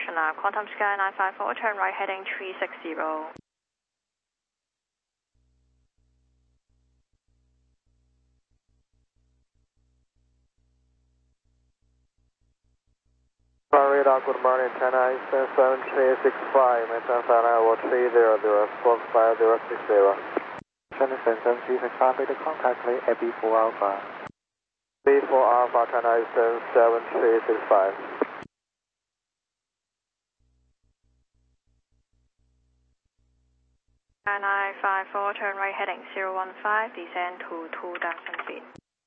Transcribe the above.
Ocean Lab, Quantum Sky 954, turn right heading 360. Radar, good morning, China Eastern 7365, maintain flight level 300, squawk 5060. China Eastern 7365, make the contact lane at B4 Alpha. B4 Alpha, China Eastern 7365. Sky 954, turn right heading 015, descend to 2,000 feet.